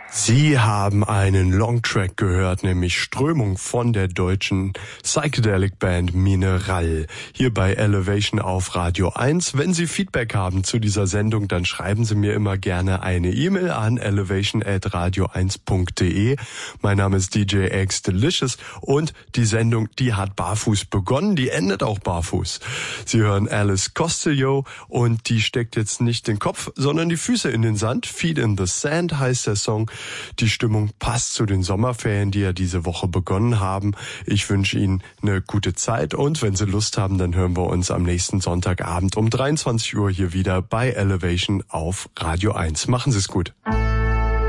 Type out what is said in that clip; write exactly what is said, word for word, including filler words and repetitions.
Sie haben einen Longtrack gehört, nämlich Strömung von der deutschen Psychedelic Band Mineral. Hier bei Elevation auf Radio eins. Wenn Sie Feedback haben zu dieser Sendung, dann schreiben Sie mir immer gerne eine E-Mail an elevation at radio eins punkt de. Mein Name ist D J X Delicious und die Sendung, die hat barfuß begonnen, die endet auch barfuß. Sie hören Alice Costello und die steckt jetzt nicht den Kopf, sondern die Füße in den Sand. Feet in the Sand heißt der Song. Die Stimmung passt zu den Sommerferien, die ja diese Woche begonnen haben. Ich wünsche Ihnen eine gute Zeit und wenn Sie Lust haben, dann hören wir uns am nächsten Sonntagabend um dreiundzwanzig Uhr hier wieder bei Elevation auf Radio eins. Machen Sie es gut.